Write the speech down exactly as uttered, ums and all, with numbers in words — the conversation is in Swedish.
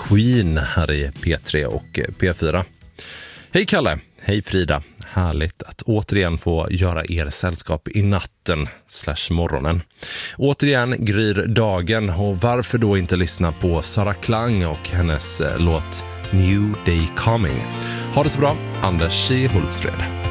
Queen här i P tre och P fyra. Hej Kalle, hej Frida. Härligt att återigen få göra er sällskap i natten slash morgonen. Återigen gryr dagen, och varför då inte lyssna på Sara Klang och hennes låt New Day Coming. Ha det så bra, Anders i Hultsfred.